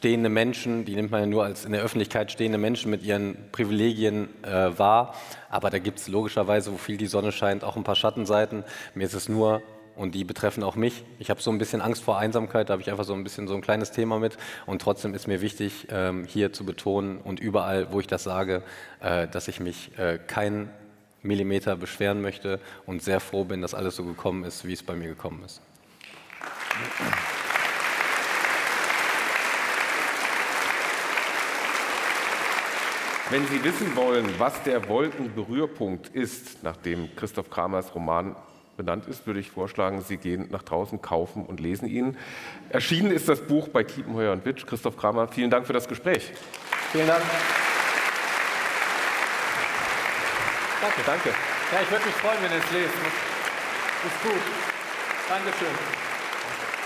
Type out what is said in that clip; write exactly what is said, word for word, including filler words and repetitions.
stehende Menschen, die nimmt man ja nur als in der Öffentlichkeit stehende Menschen mit ihren Privilegien äh, wahr. Aber da gibt es logischerweise, wo viel die Sonne scheint, auch ein paar Schattenseiten. Mir ist es nur, und die betreffen auch mich, ich habe so ein bisschen Angst vor Einsamkeit, da habe ich einfach so ein bisschen so ein kleines Thema mit. Und trotzdem ist mir wichtig, ähm, hier zu betonen und überall, wo ich das sage, äh, dass ich mich äh, keinen Millimeter beschweren möchte und sehr froh bin, dass alles so gekommen ist, wie es bei mir gekommen ist. Wenn Sie wissen wollen, was der Wolkenberührpunkt ist, nachdem Christoph Kramers Roman benannt ist, würde ich vorschlagen, Sie gehen nach draußen, kaufen und lesen ihn. Erschienen ist das Buch bei Kiepenheuer und Witsch. Christoph Kramer, vielen Dank für das Gespräch. Vielen Dank. Danke. Danke. Ja, ich würde mich freuen, wenn ihr es lest. Ist gut. Dankeschön.